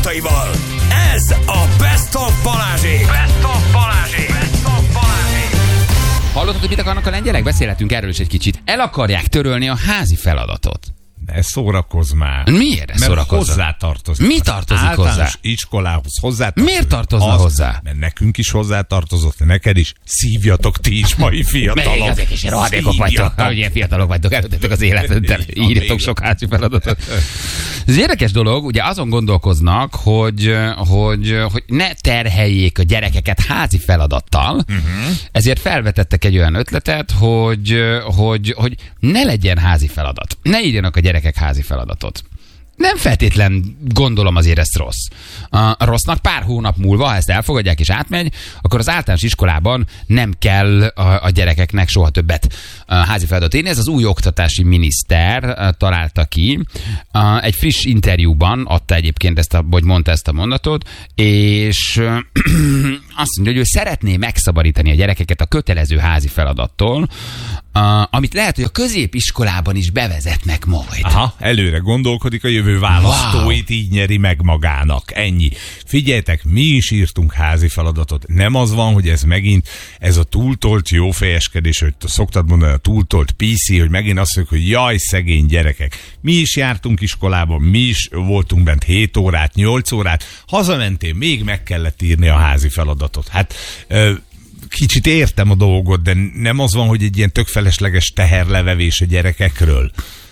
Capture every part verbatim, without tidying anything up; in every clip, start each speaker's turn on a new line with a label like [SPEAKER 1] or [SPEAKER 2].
[SPEAKER 1] felirataival. Ez a Best of Balázsék. Best of Balázsék. Best of Balázsék.
[SPEAKER 2] Hallottad, hogy mit akarnak a lengyelek? Beszélhetünk erről is egy kicsit. El akarják törölni a házi feladatot.
[SPEAKER 3] Ne szórakozz már.
[SPEAKER 2] Miért ne szórakozz?
[SPEAKER 3] Hozzá tartozik.
[SPEAKER 2] Mi tartozik hozzá?
[SPEAKER 3] Iskolához hozzá tartozik.
[SPEAKER 2] Miért tartozna
[SPEAKER 3] az,
[SPEAKER 2] hozzá?
[SPEAKER 3] Mert nekünk is hozzá tartozott, neked is. Szívjatok ti is, mai fiatalok.
[SPEAKER 2] Még ezek is rohadékok vagytok. Hogy ilyen fiatalok vagytok, előttetek az életet, írjatok sok házi feladatot. Ez érdekes dolog, ugye azon gondolkoznak, hogy, hogy, hogy ne terheljék a gyerekeket házi feladattal, uh-huh. ezért felvetettek egy olyan ötletet, hogy, hogy, hogy ne legyen házi feladat. Ne írjanak a gyerekek házi feladatot. Nem feltétlen gondolom azért ezt rossz. A rossznak pár hónap múlva, ha ezt elfogadják és átmegy, akkor az általános iskolában nem kell a, a gyerekeknek soha többet a házi feladatot írni. Ez az új oktatási miniszter találta ki. Egy friss interjúban adta egyébként ezt a, vagy mondta ezt a mondatot, és azt mondja, hogy ő szeretné megszabadítani a gyerekeket a kötelező házi feladattól, Uh, amit lehet, hogy a középiskolában is bevezetnek majd.
[SPEAKER 3] Aha, előre gondolkodik, a jövő választóit wow. így nyeri meg magának. Ennyi. Figyeljetek, mi is írtunk házi feladatot. Nem az van, hogy ez megint, ez a túltolt jófejeskedés, hogy szoktad mondani, a túltolt pé cé, hogy megint azt mondjuk, hogy jaj, szegény gyerekek. Mi is jártunk iskolába, mi is voltunk bent hét órát, nyolc órát, hazamentél, még meg kellett írni a házi feladatot. Hát... Ö, Kicsit értem a dolgot, de nem az van, hogy egy ilyen tök felesleges teherlevevés a gyerekekről.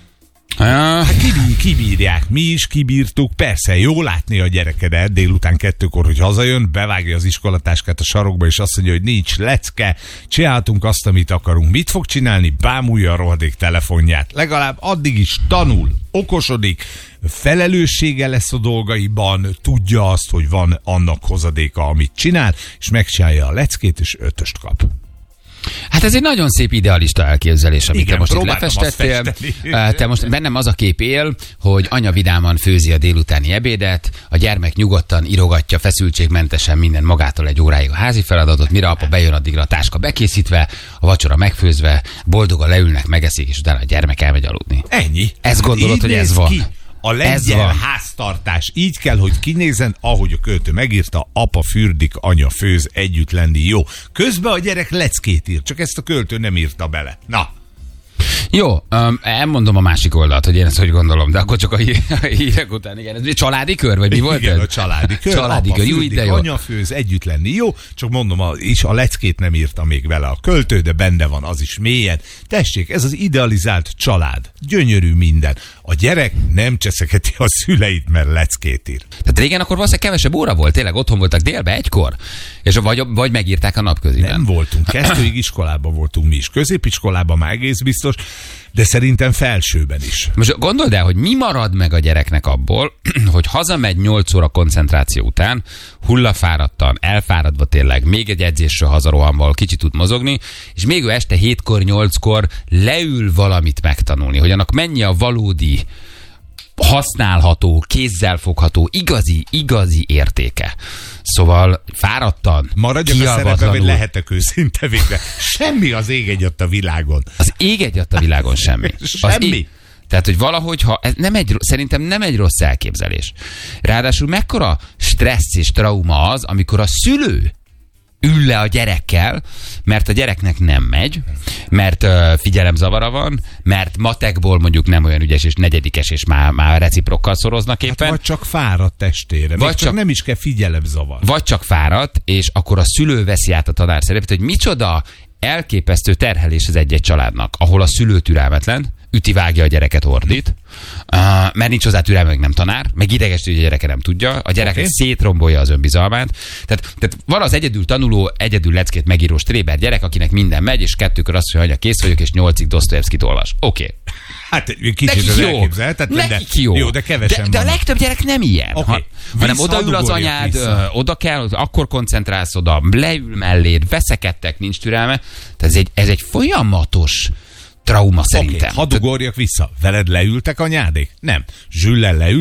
[SPEAKER 3] Hát kibír, kibírják, mi is kibírtuk, persze, jó látni a gyerekedet délután kettőkor, hogy hazajön, bevágja az iskolatáskát a sarokba, és azt mondja, hogy nincs lecke, csináltunk azt, amit akarunk. Mit fog csinálni? Bámulja a rohadék telefonját. Legalább addig is tanul, okosodik, felelőssége lesz a dolgaiban, tudja azt, hogy van annak hozadéka, amit csinál, és megcsinálja a leckét, és ötöst kap.
[SPEAKER 2] Hát ez egy nagyon szép idealista elképzelés, amit
[SPEAKER 3] igen,
[SPEAKER 2] te most itt lefestettél. Te most bennem az a kép él, hogy anya vidáman főzi a délutáni ebédet, a gyermek nyugodtan írogatja feszültségmentesen minden magától egy óráig a házi feladatot, mire apa bejön, addigra a táska bekészítve, a vacsora megfőzve, boldogan leülnek, megeszik, és utána a gyermek elmegy aludni.
[SPEAKER 3] Ennyi.
[SPEAKER 2] Ezt gondolod,
[SPEAKER 3] így
[SPEAKER 2] hogy ez van? Ki.
[SPEAKER 3] A lengyel háztartás így kell, hogy kinézzen, ahogy a költő megírta, apa fürdik, anya főz, együtt lenni jó. Közben a gyerek leckét ír, csak ezt a költő nem írta bele. Na.
[SPEAKER 2] Jó, um, elmondom a másik oldalt, hogy én ezt hogy gondolom, de akkor csak a hírek után, igen. Ez családi kör, vagy mi volt?
[SPEAKER 3] Igen,
[SPEAKER 2] ez?
[SPEAKER 3] a családi kör.
[SPEAKER 2] Családi kör, jó, de jó.
[SPEAKER 3] Anya főz, együtt lenni jó, csak mondom, a, is a leckét nem írta még vele a költő, de benne van az is mélyen. Tessék, ez az idealizált család. Gyönyörű minden. A gyerek nem cseszegeti a szüleit, mert leckét ír.
[SPEAKER 2] Tehát régen akkor valószínűleg kevesebb óra volt, tényleg otthon voltak délbe egykor, és vagy, vagy megírták a napköziben.
[SPEAKER 3] Nem voltunk, kettőig iskolában voltunk mi is. Középiskolában már egész biztos, de szerintem felsőben is.
[SPEAKER 2] Most gondold el, hogy mi marad meg a gyereknek abból, hogy hazamegy nyolc óra koncentráció után, hullafáradtan, elfáradva tényleg, még egy edzésről hazarohanval, kicsit tud mozogni, és még ő este hétkor, nyolckor leül valamit megtanulni, hogy annak mennyi a valódi, használható, kézzelfogható, igazi, igazi értéke. Szóval fáradtan,
[SPEAKER 3] maradjak a szerepben, hogy lehetek őszinte végre. Semmi az ég egyatt a világon.
[SPEAKER 2] Az ég egyatt a világon semmi.
[SPEAKER 3] Semmi.
[SPEAKER 2] Ég, tehát, hogy valahogy, ha ez nem egy, szerintem nem egy rossz elképzelés. Ráadásul mekkora stressz és trauma az, amikor a szülő ül le a gyerekkel, mert a gyereknek nem megy, mert uh, figyelemzavara van, mert matekból mondjuk nem olyan ügyes és negyedikes, és már, már reciprokkal szoroznak éppen.
[SPEAKER 3] Hát vagy csak fáradt testére, vagy csak, csak nem is kell figyelemzavar.
[SPEAKER 2] Vagy csak fáradt, és akkor a szülő veszi át a tanár szerepet, hogy micsoda elképesztő terhelés az egy-egy családnak, ahol a szülő türelmetlen, üti, vágja a gyereket, ordít, uh, mert nincs hozzá türelme, meg nem tanár, meg ideges, hogy a gyereke nem tudja, a gyerek okay. szétrombolja az önbizalmát. Tehát, tehát van az egyedül tanuló, egyedül leckét megíró stréber gyerek, akinek minden megy, és kettőkor azt mondja, hogy kész vagyok, és nyolcig Dostoyevskit olvas. Oké. Okay.
[SPEAKER 3] Hát kicsit az elképzelt,
[SPEAKER 2] nekik jó.
[SPEAKER 3] jó, de kevesen
[SPEAKER 2] de, de a legtöbb gyerek nem ilyen.
[SPEAKER 3] Okay.
[SPEAKER 2] Ha, hanem odaül az anyád, ö, oda kell, akkor koncentrálsz oda, leül melléd, veszekedtek, nincs türelme. Tehát ez egy, ez egy folyamatos trauma szerintem.
[SPEAKER 3] Okay, hadd ugorjak vissza. Veled leültek anyádék? Nem. Zsüllel leültek?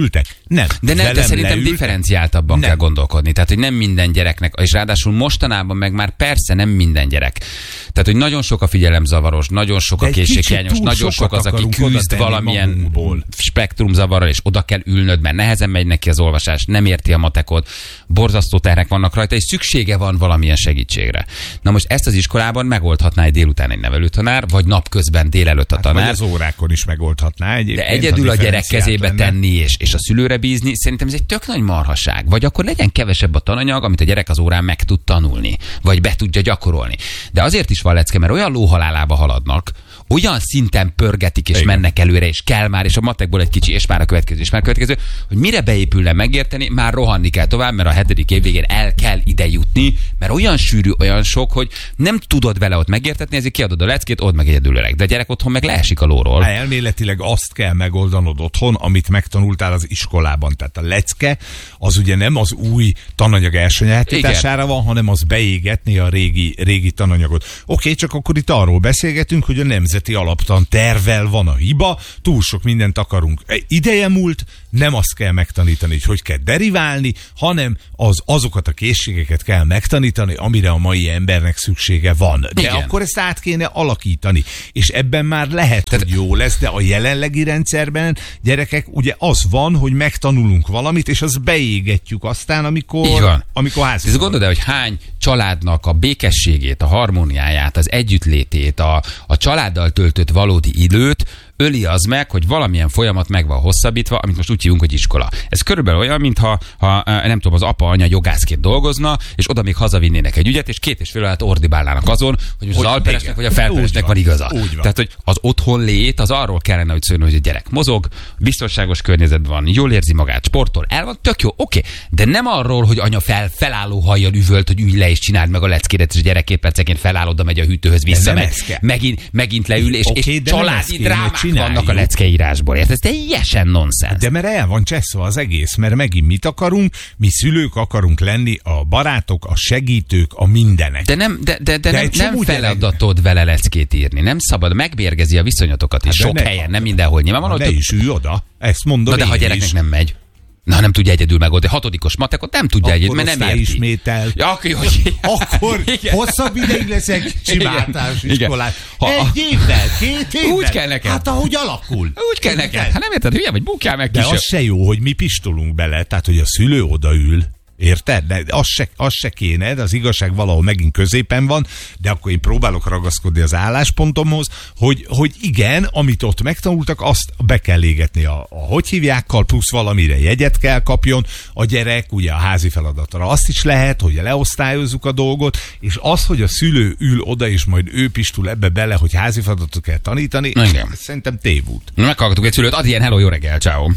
[SPEAKER 3] Nem.
[SPEAKER 2] De, nem, de szerintem leült. differenciáltabban nem. kell gondolkodni. Tehát, hogy nem minden gyereknek, és ráadásul mostanában meg már persze nem minden gyerek. Tehát, hogy nagyon sok a figyelemzavaros, nagyon sok a készséghiányos, nagyon sok az, aki küzd valamilyen magunkból. Spektrumzavarral, és oda kell ülnöd, mert nehezen megy neki az olvasás, nem érti a matekot, borzasztó terhek vannak rajta, és szüksége van valamilyen segítségre. Na most ezt az iskolában megoldhatná egy délután egy nevelőtanár, vagy napközben délelőtt a tanár.
[SPEAKER 3] Hát, vagy az órákon is megoldhatná egyébként.
[SPEAKER 2] De egyedül a, a gyerek kezébe lenne. tenni, és, és a szülőre bízni, szerintem ez egy tök nagy marhaság. Vagy akkor legyen kevesebb a tananyag, amit a gyerek az órán meg tud tanulni, vagy be tudja gyakorolni. De azért is van lecke, mert olyan lóhalálába haladnak, olyan szinten pörgetik, és igen. mennek előre, és kell már, és a matekból egy kicsi, és már a következő, és már a következő, hogy mire beépülne megérteni, már rohanni kell tovább, mert a hetedik év végén el kell ide jutni, mert olyan sűrű, olyan sok, hogy nem tudod vele ott megértetni, ezért kiadod a leckét, odd meg egyedül öreg. De a gyerek otthon meg leesik a lóról.
[SPEAKER 3] Há, elméletileg azt kell megoldanod otthon, amit megtanultál az iskolában. Tehát a lecke az ugye nem az új tananyag elsajátítására van, hanem az beégetni a régi, régi tananyagot. Oké, okay, csak akkor itt arról beszélgetünk, hogy a nemzeti alaptan tervvel van a hiba, túl sok mindent akarunk. Ideje múlt, nem azt kell megtanítani, hogy hogy kell deriválni, hanem az, azokat a készségeket kell megtanítani, amire a mai embernek szüksége van. De igen. akkor ezt át kéne alakítani. És ebben már lehet, Tehát... hogy jó lesz, de a jelenlegi rendszerben, gyerekek, ugye az van, hogy megtanulunk valamit, és azt beégetjük aztán, amikor, amikor házban.
[SPEAKER 2] Ez gondolod el, hogy hány családnak a békességét, a harmóniáját, az együttlétét, a, a családdal töltött valódi időt öli az meg, hogy valamilyen folyamat meg van hosszabbítva, amit most úgy hívunk, hogy iskola. Ez körülbelül olyan, mintha ha, nem tudom, az apa, anya jogászként dolgozna, és oda még hazavinnének egy ügyet, és két és fél órát ordibálnának azon, hogy most hogy az alperesnek vagy a felperesnek van, van igaza. Van. Tehát, hogy az otthon lét, az arról kellene, hogy szóljon, hogy a gyerek mozog, biztonságos környezetben van, jól érzi magát, sportol, el van, tök jó, oké. De nem arról, hogy anya fel, felálló hajjal üvölt, hogy ülj le és csináld meg a leckédet, és a gyerek két percenként feláll, oda megy a hűtőhöz vissza, meg, megint, megint leül, és, okay, és családi drámák vannak a leckeírásból. Érted? Ez teljesen nonsens.
[SPEAKER 3] De mert el van cseszve az egész, mert megint mit akarunk? Mi szülők akarunk lenni a barátok, a segítők, a mindenek.
[SPEAKER 2] De nem, de, de, de, de nem, nem feladatod vele leckét írni. Nem szabad, megbérgezi a viszonyatokat is. Hát sok helyen, ne, nem mindenhol. Nyilvánvalóan.
[SPEAKER 3] Ne is ülj oda. Ezt mondom.
[SPEAKER 2] Na de ha a gyereknek nem megy. Na, nem tudja egyedül megoldani. Hatodikos matekot nem tudja egyedül, mert nem érti.
[SPEAKER 3] Ismétel.
[SPEAKER 2] Ja, akkor, hogy...
[SPEAKER 3] akkor hosszabb ideig leszek csimáltás iskolát. Ha, Egy évvel, két évvel.
[SPEAKER 2] Úgy kell neked.
[SPEAKER 3] Hát ahogy alakul.
[SPEAKER 2] Úgy kell neked. Hát nem érted, hülye vagy, bukjál meg
[SPEAKER 3] De
[SPEAKER 2] kisebb.
[SPEAKER 3] az se jó, hogy mi pistolunk bele, tehát hogy a szülő odaül. Érted? De az se, az se kéne, de az igazság valahol megint középen van, de akkor én próbálok ragaszkodni az álláspontomhoz, hogy, hogy igen, amit ott megtanultak, azt be kell égetni a, a hogy hívjákkal, plusz valamire jegyet kell kapjon a gyerek, ugye a házi feladatra azt is lehet, hogy leosztályozzuk a dolgot, és az, hogy a szülő ül oda, és majd ő pistul ebbe bele, hogy házi feladatot kell tanítani,
[SPEAKER 2] igen.
[SPEAKER 3] Szerintem tévút.
[SPEAKER 2] Meghallgatunk egy szülőt, ad ilyen, hello, jó reggel, ciao.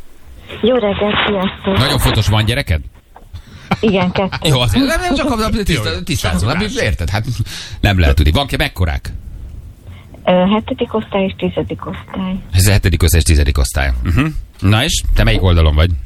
[SPEAKER 4] Jó reggel, sziasztok.
[SPEAKER 2] Nagyon fontos, van gyereked?
[SPEAKER 4] Igen, kettő.
[SPEAKER 2] Jó, azért nem, nem csak a tisztázol, nem érted? Hát nem lehet tudni. Van ki mekkorák?
[SPEAKER 4] Hetedik osztály és tizedik osztály.
[SPEAKER 2] Ez a hetedik osztály és tizedik osztály. Uh-huh. Na és? Te melyik oldalon vagy?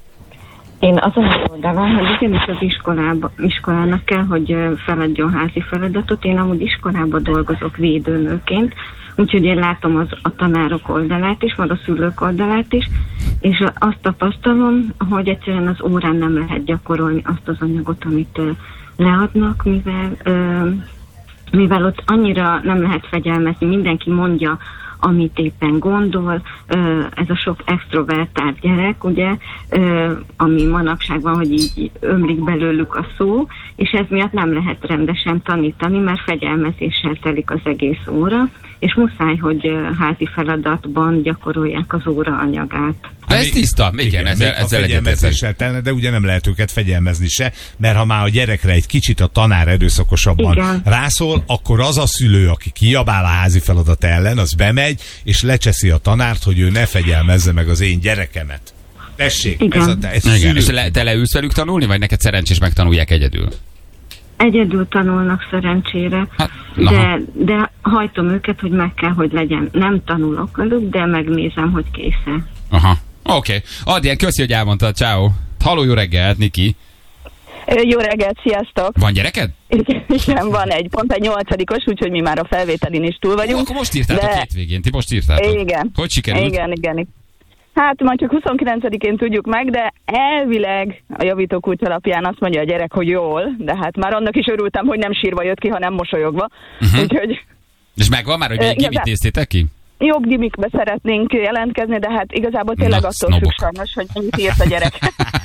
[SPEAKER 4] Én azon az oldalon, hogy igenis az iskolába, iskolának kell, hogy feladjon házi feladatot. Én amúgy iskolában dolgozok védőnőként, úgyhogy én látom az, a tanárok oldalát is, meg a szülők oldalát is, és azt tapasztalom, hogy egyszerűen az órán nem lehet gyakorolni azt az anyagot, amit uh, leadnak, mivel, uh, mivel ott annyira nem lehet fegyelmezni, mindenki mondja, amit éppen gondol, ez a sok extrovertált gyerek, ugye, ami manapság van, hogy így ömlik belőlük a szó, és ez miatt nem lehet rendesen tanítani, mert fegyelmezéssel telik az egész óra, és muszáj, hogy házi feladatban gyakorolják az óra anyagát.
[SPEAKER 2] De ez tiszta, igen, igen ezzel, ezzel
[SPEAKER 3] fegyelmezéssel telne, de ugye nem lehet őket fegyelmezni se, mert ha már a gyerekre egy kicsit a tanár erőszakosabban igen. rászól, akkor az a szülő, aki kiabál a házi feladat ellen, az bemegy, és lecseszi a tanárt, hogy ő ne fegyelmezze meg az én gyerekemet. Tessék,
[SPEAKER 4] igen.
[SPEAKER 3] ez a te, ez
[SPEAKER 2] igen. És le, te leülsz velük tanulni, vagy neked szerencsés megtanulják egyedül?
[SPEAKER 4] Egyedül tanulnak szerencsére, hát, de, de hajtom őket, hogy meg kell, hogy legyen. Nem tanulok velük, de megnézem, hogy kész-e.
[SPEAKER 2] Aha, oké. Okay. Adján, köszi, hogy elmondtad, ciao. Halló, jó reggelt, Niki.
[SPEAKER 5] Jó reggelt, sziasztok!
[SPEAKER 2] Van gyereked?
[SPEAKER 5] Igen, van egy, pont egy nyolcadikos, úgyhogy mi már a felvételin is túl vagyunk.
[SPEAKER 2] Ó, akkor most írtátok de... hétvégén, ti most írtátok.
[SPEAKER 5] Igen.
[SPEAKER 2] Hogy sikerült?
[SPEAKER 5] Igen, igen. Hát majd csak huszonkilencedikén tudjuk meg, de elvileg a javítókulcs alapján azt mondja a gyerek, hogy jól, de hát már annak is örültem, hogy nem sírva jött ki, hanem mosolyogva. Uh-huh. Úgyhogy...
[SPEAKER 2] És megvan már, hogy uh, mit néztétek ki?
[SPEAKER 5] Jobb gimikbe szeretnénk jelentkezni, de hát igazából tényleg
[SPEAKER 2] Na,
[SPEAKER 5] attól függ sajnos, hogy mennyit írt a gyerek.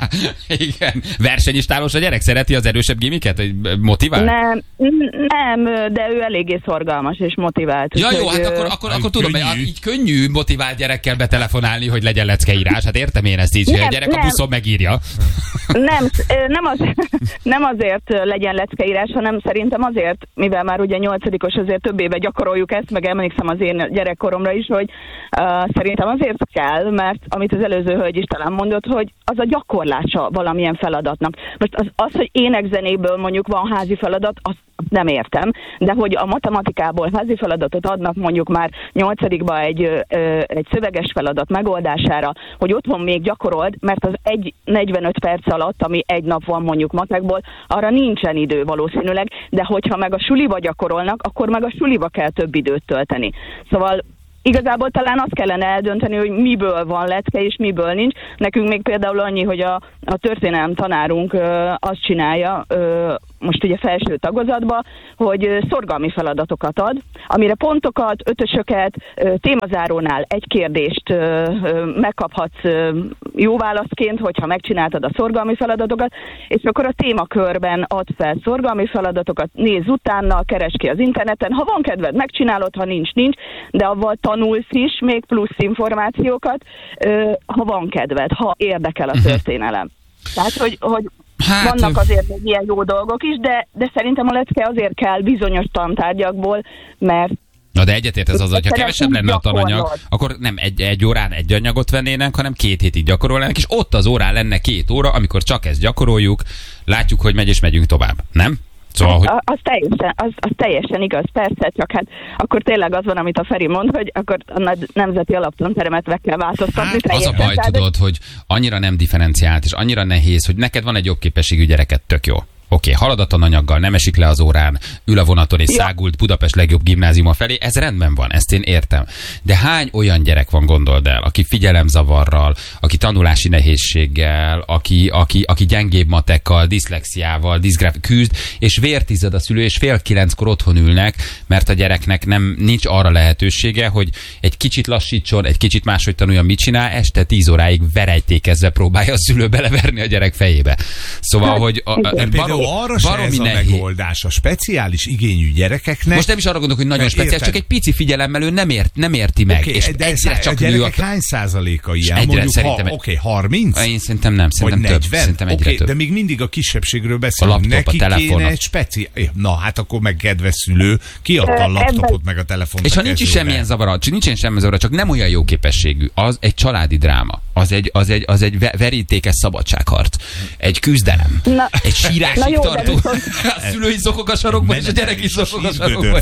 [SPEAKER 2] Igen. Versenyistálós a gyerek? Szereti az erősebb gimiket? Hogy motivál?
[SPEAKER 5] Nem, nem, de ő eléggé szorgalmas és motivált.
[SPEAKER 2] Ja, jó, hát akkor, akkor, akkor tudom, hogy így könnyű motivált gyerekkel betelefonálni, hogy legyen leckeírás. Hát értem én ezt így, nem, hogy a gyerek nem. A buszon megírja.
[SPEAKER 5] Nem, nem, az, nem azért legyen leckeírás, hanem szerintem azért, mivel már ugye nyolcadikos, azért több éve gyakoroljuk ezt, meg emlékszem az én gyerekkoromra is, hogy uh, szerintem azért kell, mert amit az előző hölgy is talán mondott, hogy az a gyakorlása valamilyen feladatnak. Most az, az hogy énekzenéből mondjuk van házi feladat, azt nem értem, de hogy a matematikából házi feladatot adnak mondjuk már nyolcadikba egy, ö, egy szöveges feladat megoldására, hogy otthon még gyakorold, mert az egy negyvenöt perc alatt, ami egy nap van mondjuk matekból, arra nincsen idő valószínűleg, de hogyha meg a suliba gyakorolnak, akkor meg a suliba kell több időt tölteni. Szóval igazából talán azt kellene eldönteni, hogy miből van lecke és miből nincs. Nekünk még például annyi, hogy a, a történelem tanárunk ö, azt csinálja, ö, most ugye felső tagozatba, hogy ö, szorgalmi feladatokat ad, amire pontokat, ötösöket, ö, témazárónál egy kérdést ö, ö, megkaphatsz ö, jó válaszként, hogyha megcsináltad a szorgalmi feladatokat, és akkor a témakörben ad fel szorgalmi feladatokat, nézz utána, keresd ki az interneten, ha van kedved, megcsinálod, ha nincs, nincs, de avval tanulsz is még plusz információkat, ö, ha van kedved, ha érdekel a történelem. Tehát, hogy, hogy hát, vannak azért még ilyen jó dolgok is, de, de szerintem a lecke azért kell bizonyos tantárgyakból, mert
[SPEAKER 2] na de egyetért ez az, hogyha kevesebb lenne a tananyag, akkor nem egy, egy órán egy anyagot vennének, hanem két hétig gyakorolnának, és ott az órán lenne két óra, amikor csak ezt gyakoroljuk, látjuk, hogy megy, és megyünk tovább. Nem? Szóval, hogy...
[SPEAKER 5] az, teljesen, az, az teljesen igaz, persze, csak hát akkor tényleg az van, amit a Feri mond, hogy akkor a nemzeti alaptanteremet meg kell változtatni.
[SPEAKER 2] Hát, az a baj, tudod, hogy annyira nem differenciált, és annyira nehéz, hogy neked van egy jobb képességű gyereket, tök jó. Oké, okay, halad a tananyaggal, nem esik le az órán, ül a vonaton és ja. szágult Budapest legjobb gimnáziuma felé, ez rendben van, ezt én értem. De hány olyan gyerek van, gondold el, aki figyelemzavarral, aki tanulási nehézséggel, aki, aki, aki gyengébb matekkal, diszlexiával, diszgráf küzd, és vértized a szülő, és fél kilenckor otthon ülnek, mert a gyereknek nem nincs arra lehetősége, hogy egy kicsit lassítson, egy kicsit máshogy tanuljon, mit csinál, este tíz óráig verejtékezve próbálja a szülő beleverni a gyerek fejébe. Szóval, hát, hogy a, a, barom,
[SPEAKER 3] arra se ez a nehéz. Megoldás a speciális igényű gyerekeknek.
[SPEAKER 2] Most nem is arra gondolok, hogy nagyon speciális, érted? Csak egy pici figyelemmel ő nem, ért, nem érti meg. Okay, és
[SPEAKER 3] de egyre csak a gyerekek a... hány százaléka ilyen?
[SPEAKER 2] Egyre,
[SPEAKER 3] mondjuk,
[SPEAKER 2] szerintem,
[SPEAKER 3] ha, oké, okay, harminc?
[SPEAKER 2] Én szerintem nem, szerintem több. Szerintem egyre
[SPEAKER 3] okay,
[SPEAKER 2] több.
[SPEAKER 3] De még mindig a kisebbségről beszélünk.
[SPEAKER 2] A laptop,
[SPEAKER 3] neki
[SPEAKER 2] a telefon.
[SPEAKER 3] Kéne egy speci... Na, hát akkor meg kedves szülő, kiadta a laptopot meg a telefont.
[SPEAKER 2] És ha nincs is semmilyen zavara, nincsen semmi zavara, csak nem olyan jó képességű, az egy családi dráma. Az egy, az egy, az egy verítékes szabadságharc. Egy küzdelem. Na, egy sírásig tartó. A szülő is zokog a sarokban, és a gyerek is zokog a sarokban.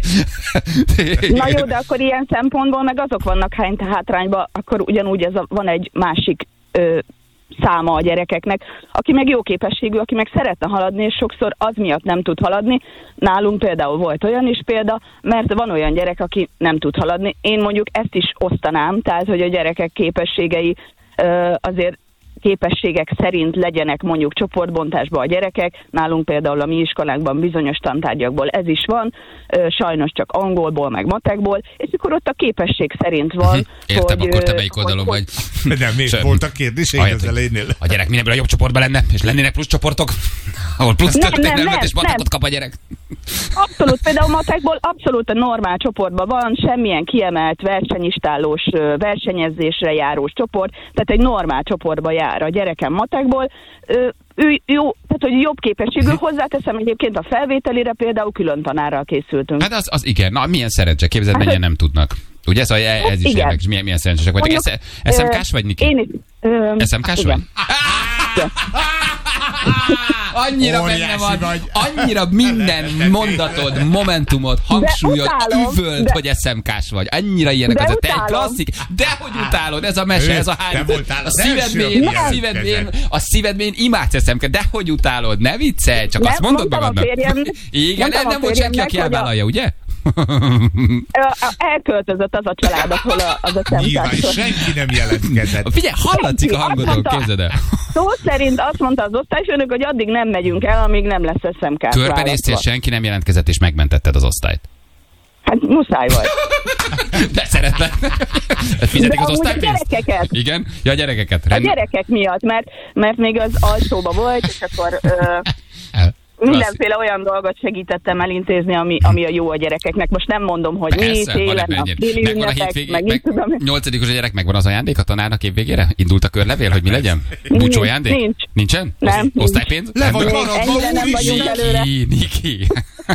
[SPEAKER 5] Na jó, de akkor ilyen szempontból meg azok vannak hány hátrányban, akkor ugyanúgy ez a, van egy másik ö, száma a gyerekeknek, aki meg jó képességű, aki meg szeretne haladni, és sokszor az miatt nem tud haladni. Nálunk például volt olyan is példa, mert van olyan gyerek, aki nem tud haladni. Én mondjuk ezt is osztanám, tehát hogy a gyerekek képességei ö, azért képességek szerint legyenek mondjuk csoportbontásba a gyerekek. Nálunk például a mi iskolánkban bizonyos tantárgyakból ez is van, sajnos csak angolból, meg matekból, és akkor ott a képesség szerint van. Uh-huh.
[SPEAKER 2] Értem,
[SPEAKER 5] hogy,
[SPEAKER 2] akkor te melyik oldalon vagy?
[SPEAKER 3] Nem, még voltak kérdéseid az elejénél.
[SPEAKER 2] A gyerek mindenből a jobb csoportban lenne, és lennének plusz csoportok, ahol plusz történelmet és matekot kap a gyerek.
[SPEAKER 5] Abszolút, például matekból abszolút a normál csoportban van, semmilyen kiemelt versenyistálós, versenyezésre járós csoport, tehát egy normál csoportban jár a gyerekem matekból. Ő jó, tehát hogy jobb képességű, hozzáteszem egyébként a felvételire például külön tanárral készültünk.
[SPEAKER 2] Hát az, az igen, na milyen szerencse, képzeld, mennyien nem tudnak. Ugye ez, ez, ez is érdekes, milyen, milyen szerencsések vagytok. es em ká-s vagy, Niki?
[SPEAKER 5] Én is.
[SPEAKER 2] es em ká-s vagy? Annyira
[SPEAKER 3] óriási
[SPEAKER 2] benne van,
[SPEAKER 3] vagy.
[SPEAKER 2] Annyira minden mondatod, momentumod, hangsúlyod, üvölt, hogy es em ká-s vagy. Annyira ilyenek az, te egy klasszik. Dehogy utálod, ez a mese, ez a hány. A szívedmén, a szívedmén, a szívedmén imádsz es em ká, dehogy utálod, ne viccelj, csak azt mondod magadnak. Igen, nem, nem volt senki, aki elvállalja, ugye?
[SPEAKER 5] Elköltözött az a család, ahol a, az a
[SPEAKER 3] Nyilván
[SPEAKER 5] szemtársa.
[SPEAKER 3] senki nem jelentkezett.
[SPEAKER 2] Figyelj, hallatszik a hangodon, képzeld el.
[SPEAKER 5] Szó szerint azt mondta az osztályfőnök, hogy addig nem megyünk el, amíg nem lesz es em ká.
[SPEAKER 2] Körbenéztél, senki nem jelentkezett, és megmentetted az osztályt.
[SPEAKER 5] Hát muszáj volt.
[SPEAKER 2] De szeretlek. Fizetik
[SPEAKER 5] De
[SPEAKER 2] az
[SPEAKER 5] amúgy
[SPEAKER 2] osztálypénzt?
[SPEAKER 5] a gyerekeket.
[SPEAKER 2] Igen? Ja, a gyerekeket.
[SPEAKER 5] A
[SPEAKER 2] Rend...
[SPEAKER 5] gyerekek miatt, mert, mert még az alsóba volt, és akkor ö, mindenféle olyan dolgot segítettem elintézni, ami, ami a jó a gyerekeknek. Most nem mondom, hogy mi,
[SPEAKER 2] Persze, van
[SPEAKER 5] télen,
[SPEAKER 2] egy
[SPEAKER 5] a
[SPEAKER 2] mennyire.
[SPEAKER 5] téli
[SPEAKER 2] Megvan a
[SPEAKER 5] ünnepek,
[SPEAKER 2] hétvégé,
[SPEAKER 5] meg
[SPEAKER 2] meg,
[SPEAKER 5] így tudom.
[SPEAKER 2] nyolcadikos a gyerek, megvan az ajándék a tanárnak évvégére? Indult a körlevél, hogy mi legyen? Búcsú ajándék?
[SPEAKER 5] Nincs.
[SPEAKER 2] Nincsen?
[SPEAKER 5] Nem, nincs.
[SPEAKER 2] Osztálypénz?
[SPEAKER 3] Le vagy
[SPEAKER 2] Rendben?
[SPEAKER 3] maradva,
[SPEAKER 5] Ennyire nem vagyunk
[SPEAKER 3] úristen!
[SPEAKER 5] előre.
[SPEAKER 2] Niki, Niki.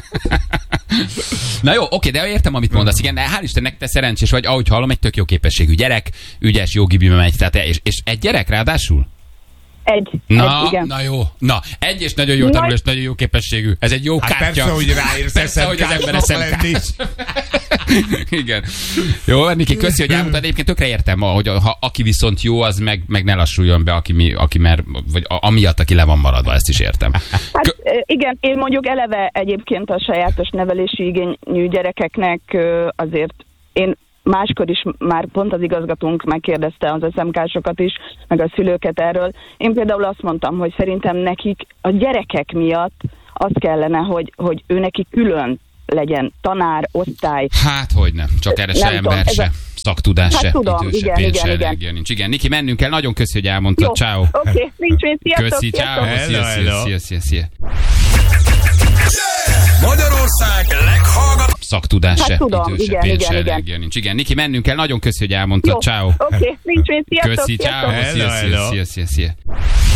[SPEAKER 2] Na jó, oké, de értem, amit mondasz. Igen, hál' Istennek te szerencsés vagy, ahogy hallom, egy tök jó képességű gyerek, ügyes, jó gibibe megy, tehát és, és egy gyerek ráadásul?
[SPEAKER 5] Egy,
[SPEAKER 2] Na,
[SPEAKER 5] egy, igen.
[SPEAKER 2] na jó, na, egy és nagyon jó tanul, és nagyon jó képességű. Ez egy jó
[SPEAKER 3] Hát
[SPEAKER 2] kártya.
[SPEAKER 3] persze, hogy ráérsz
[SPEAKER 2] Persze, hogy az ember eszemkás. Igen. Jó, Niki, köszi, hogy elmondtad. Egyébként tökre értem, hogy ha aki viszont jó, az meg, meg ne lassuljon be, aki, mi, aki mer, vagy amiatt, aki le van maradva, ezt is értem.
[SPEAKER 5] Hát igen, én mondjuk eleve egyébként a sajátos nevelési igényű gyerekeknek azért én máskor is már pont az igazgatónk megkérdezte az es em ká-sokat is, meg a szülőket erről. Én például azt mondtam, hogy szerintem nekik a gyerekek miatt az kellene, hogy, hogy ő neki külön legyen tanár, osztály.
[SPEAKER 2] Hát, hogy nem. Csak erre se
[SPEAKER 5] Nem
[SPEAKER 2] ember
[SPEAKER 5] tudom,
[SPEAKER 2] se,
[SPEAKER 5] a...
[SPEAKER 2] szaktudás
[SPEAKER 5] hát
[SPEAKER 2] se,
[SPEAKER 5] tudom,
[SPEAKER 2] idő se,
[SPEAKER 5] igen,
[SPEAKER 2] pénz
[SPEAKER 5] igen,
[SPEAKER 2] se,
[SPEAKER 5] igen.
[SPEAKER 2] energia nincs. Igen, Niki, mennünk kell. Nagyon köszi, hogy elmondtad. Ciao.
[SPEAKER 5] Oké, okay, nincs mit. Sziasztok,
[SPEAKER 2] Köszi, ciao.
[SPEAKER 5] sziasztok.
[SPEAKER 2] Szia, szia, szia, szia, szia.
[SPEAKER 1] Magyarország leghallgat...
[SPEAKER 2] Szaktudás
[SPEAKER 5] Hát
[SPEAKER 2] se,
[SPEAKER 5] tudom,
[SPEAKER 2] idő se,
[SPEAKER 5] igen,
[SPEAKER 2] pénz
[SPEAKER 5] igen,
[SPEAKER 2] se,
[SPEAKER 5] igen.
[SPEAKER 2] energia nincs. Igen, Niki, mennünk kell. Nagyon köszi, hogy elmondtad.
[SPEAKER 5] Jó,
[SPEAKER 2] Ciao.
[SPEAKER 5] oké, okay, nincs mit. Sziasztok,
[SPEAKER 2] Köszi, ciao.
[SPEAKER 5] sziasztok.
[SPEAKER 2] Szia,
[SPEAKER 3] Hello,
[SPEAKER 2] szia,
[SPEAKER 3] hello.
[SPEAKER 2] szia, szia, szia.